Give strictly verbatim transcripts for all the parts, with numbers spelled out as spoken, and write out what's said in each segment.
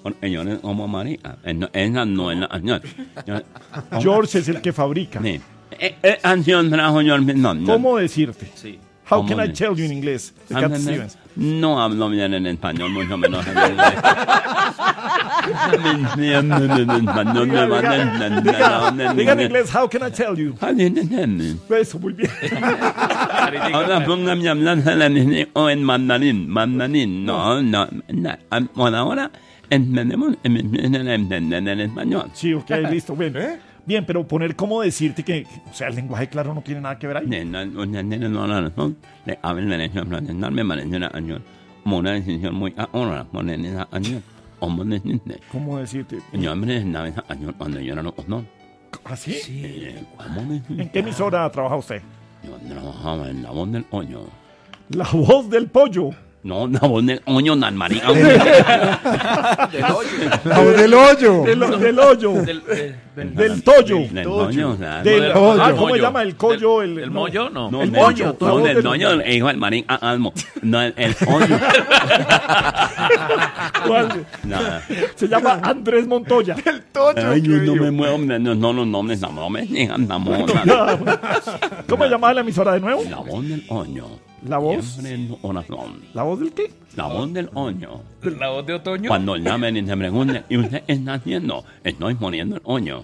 ellos es como marica. Esa no es la canción. George es el que fabrica. Sí. Eh, canción trajo yo el mismo. ¿Cómo decirte? Sí. How can I tell you in inglés? De Cat Stevens. No hablo bien en español, mucho menos en inglés. Diga en inglés, how can I tell you? Eso, muy bien. Ahora póngame a hablar o en mandarín. Mandarín, no, no. Por ahora entendemos en español. Sí, ok, listo. Bien, ¿eh? Bien, pero poner cómo decirte que, o sea, el lenguaje claro no tiene nada que ver ahí. No, no, no, no, no, no. A ver, me parece una año, como una decisión muy ahora, poner esa año, hombre, ¿cómo decirte? Yo me decía esa año cuando yo era no, no. ¿Ah, sí? Sí. ¿Cómo decirte? ¿En qué emisora trabaja usted? Yo trabajaba en La Voz del Oño. La Voz del Pollo. No, La Voz del Oño, nan marica. Del hoyo. La Voz del Hoyo. Del, del hoyo. Del, del, del, del Toyo. Del Toyo. o sea, Del, del- ah, del ¿cómo se mollo. llama? El collo. El, ¿El no. mollo? No. No, El del- moño, No, la del voz Toño, hijo del marín Almo. No, el, el Oño. ¿Cuál? Nada. Se llama Andrés Montoya. El Toyo. Ay, yo no me muevo, no, no, no, los nombres, no, no me digan, no, no, no. ¿Cómo se llamaba la emisora de nuevo? La Voz del Oño. La voz. Siempre en oración. ¿La voz del qué? La Voz del Oño. La voz de otoño. Cuando llamen y se pregunten, ¿y usted está haciendo? Estoy poniendo el oño.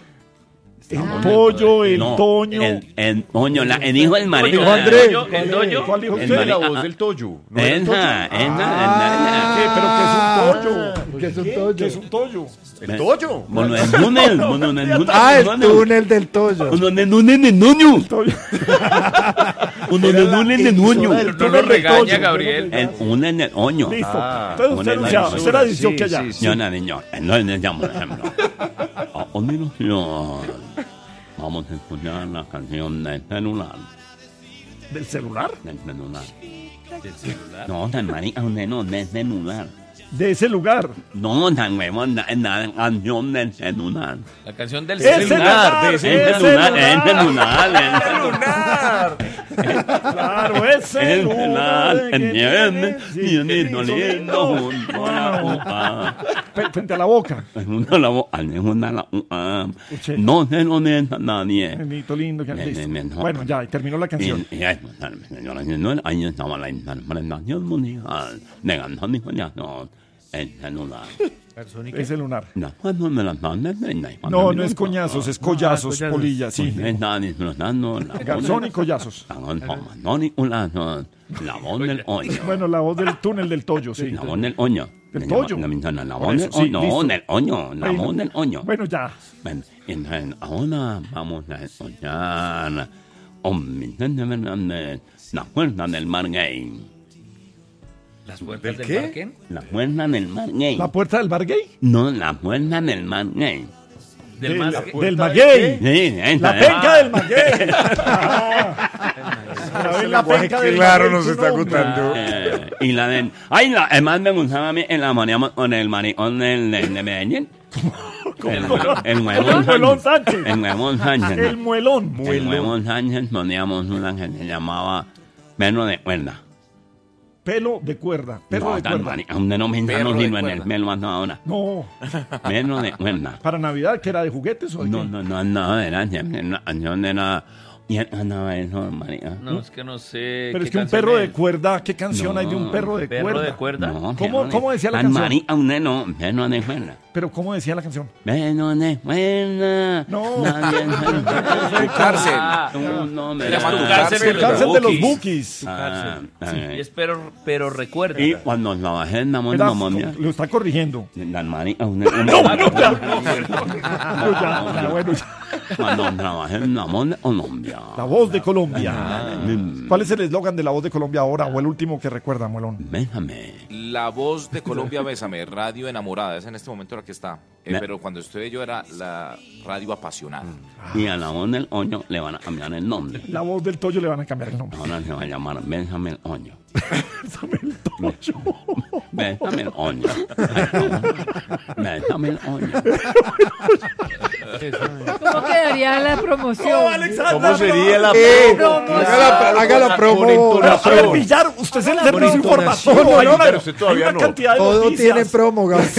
El pollo, el No, toño. El, el oño, la, el hijo del marido. Dijo Andrés. El doño, el doño. ¿Cuál dijo El usted? marido. La voz del Toyo. ¿No era el Esa, Toyo? esa, ¿Qué? ¿Pero qué es un pollo? ¿Qué es un ¿Qué Toyo? es un toyo? ¿El Toyo? Bueno, el túnel, bueno, el túnel. Ah, el túnel del Toyo. Uno de túnel de nuño. Toyo. Uno de túnel de nuño. No lo túnel del regaña, Toyo. Gabriel. El túnel del oño. Listo. Ah, Entonces usted una anunciaba, usted era censura, dicho que sí, allá. sí, Yo, no, niño, no le llamo, por ejemplo. A una ilusión. Vamos a escuchar la canción del celular. ¿Del celular? Del celular. Del celular. No, tan marica, no, no, del celular. De ese lugar. No, tan huevón, la, la canción del celular. La canción del ¡El celular. celular! El celular, el celular, el ¡Lunar! Claro, el El celular. celular, el nieve, Sí, y el que niño hizo lindo lindo. junto a la boca. Pe- Frente a la boca. Junto a la boca, junto a la boca. Escuché. No se lo deja a nadie. Benito lindo. que- Me- listo. me- me- Bueno, ya, y terminó la canción. Y, y eso, señoras y señores, ahí estaba la interpretación mundial de canción y coñazo, el celular. Ese lunar. No, cuando me las dan de treinta y cuatro No, no minutos, es coñazos, es collazos, polilla, sí. pues, está disfrutando la Garzón y collazos. La voz de Ulazo, la voz del oño. Bueno, la voz del túnel del Toyo, sí. La voz del oño. ¿Del Me Toyo? llama- La, la, la Por voz del eso, sí, oño. listo. No, del oño. La Ahí, voz del oño. Bueno, ya. Bueno, entonces, ahora vamos a escuchar un Vicente Fernández, La Fuerza del Mar Gay. Las puertas del qué? parque. La Fuerza del Mar Gay. ¿La puerta del bar gay? No, La Fuerza del Mar Gay. Del Del, más del maguey. Sí, esa La es. penca del maguey. Ah. A ver, la penca del Claro, maguey, nos qué está nombre. contando. Eh, y la de... Ay, la, además me gustaba a mí en la maníamos con el maricón del, del, de Medellín. El, el huevón El muelón Sánchez. El huevón Sánchez. El muelón. El huevón Sánchez poníamos una que se llamaba Perro de Cuerda. Pelo de cuerda. Perro No, de tan cuerda. marica, donde no me Perro no de sino en el cuerda. pelo hasta ahora. No. Perro de Cuerda. Para Navidad, que era de juguetes o de No, qué? no, no, no, era siempre una canción de la... Y él andaba eso, marica. No, es que no sé. Pero qué es que un canción perro de es. cuerda, ¿qué canción hay de un perro de Perro cuerda? de cuerda. No, ¿Cómo- perro de- cómo decía la tan canción? marica, un neno, perro de cuerda. Pero ¿cómo decía la canción? Perro de cuerda. No. Nadie se Tu cárcel. Ah, Un nombre. Se llama Tu Tu cárcel cárcel El de cárcel de los Bukis. bookies. Ah, ah, Y es pero, pero recuerda. Y cuando la bajé en la Era- mamá mía, lo está corrigiendo. la marica, un neno. No, ya, ya, bueno, ya. Cuando trabajé en la voz de Colombia. La voz de Colombia. Mm, ¿Cuál es el eslogan de la voz de Colombia ahora o el último que recuerda, Muelón? Bésame. La voz de Colombia, Bésame, radio enamorada, es en este momento la que está. Eh, Me- pero cuando estuve yo era la radio apasionada. Y a la voz del oño le van a cambiar el nombre. La voz del Toyo le van a cambiar el nombre. Ahora se va a llamar Bésame el oño. Bésame el Toyo. Bésame el oño. Bésame el oño. ¿Cómo quedaría la promoción? ¿Cómo sería la Eh, promo. haga la, haga la promo. A ver, Villar, usted es el servicio entonación. informativo. No, no, Hay una- pero usted todavía hay una no. cantidad de Todo noticias. tiene promo, Gabriel.